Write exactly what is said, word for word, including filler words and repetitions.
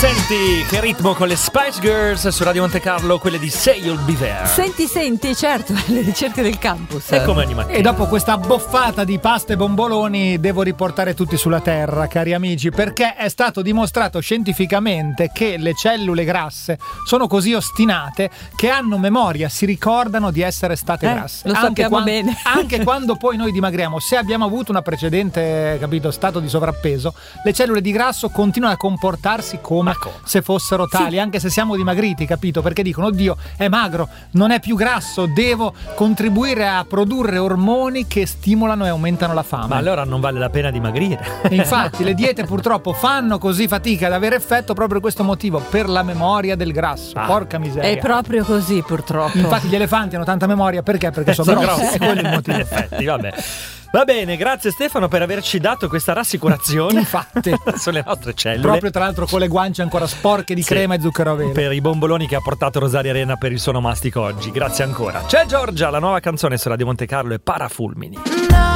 Senti che ritmo con le Spice Girls su Radio Monte Carlo, quelle di Say You'll Be There. Senti, senti, certo, le ricerche del campus. E come ogni mattina. E dopo questa boffata di pasta e bomboloni devo riportare tutti sulla terra, cari amici, perché è stato dimostrato scientificamente che le cellule grasse sono così ostinate che hanno memoria, si ricordano di essere state Eh, grasse. lo anche sappiamo quando, bene. Anche quando poi noi dimagriamo, se abbiamo avuto una precedente, capito, stato di sovrappeso, le cellule di grasso continuano a comportarsi come se fossero tali, sì, anche se siamo dimagriti, capito? Perché dicono, oddio, è magro, non è più grasso, devo contribuire a produrre ormoni che stimolano e aumentano la fame. Ma allora non vale la pena dimagrire. E infatti le diete purtroppo fanno così fatica ad avere effetto proprio per questo motivo, per la memoria del grasso. Ah. Porca miseria. È proprio così, purtroppo. Infatti gli elefanti hanno tanta memoria perché? Perché sono, sono grossi. grossi. È quello il motivo. In effetti, vabbè. Va bene, grazie Stefano per averci dato questa rassicurazione. Infatti. Sulle nostre cellule. Proprio tra l'altro con le guance ancora sporche di sì, crema e zucchero a velo. Per i bomboloni che ha portato Rosaria Arena per il suo onomastico oggi. Grazie ancora. C'è Giorgia, la nuova canzone su Radio Monte Carlo è Parafulmini. No.